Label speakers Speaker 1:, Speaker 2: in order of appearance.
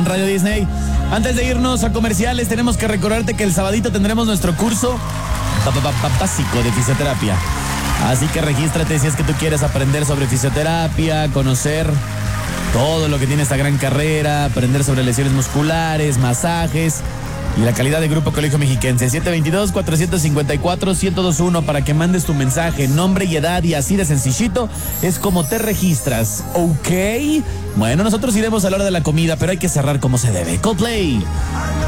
Speaker 1: en Radio Disney. Antes de irnos a comerciales, tenemos que recordarte que el sabadito tendremos nuestro curso básico de fisioterapia. Así que regístrate si es que tú quieres aprender sobre fisioterapia, conocer todo lo que tiene esta gran carrera, aprender sobre lesiones musculares, masajes y la calidad de Grupo Colegio Mexiquense. 722-454-1021 para que mandes tu mensaje, nombre y edad, y así de sencillito es como te registras, ¿ok? Bueno, nosotros iremos a la hora de la comida, pero hay que cerrar como se debe. Coldplay.